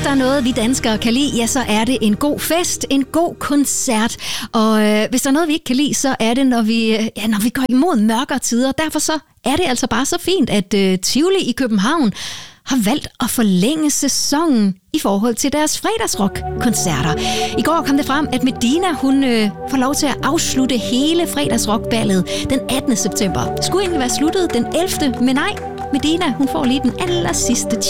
der er noget, vi danskere kan lide, ja, så er det en god fest, en god koncert. Og hvis der er noget, vi ikke kan lide, så er det, når vi går imod mørkere tider. Derfor så er det altså bare så fint, at Tivoli i København har valgt at forlænge sæsonen i forhold til deres fredagsrock-koncerter. I går kom det frem, at Medina hun får lov til at afslutte hele fredagsrockballet den 18. september. Det skulle egentlig være sluttet den 11., men nej, Medina hun får lige den aller sidste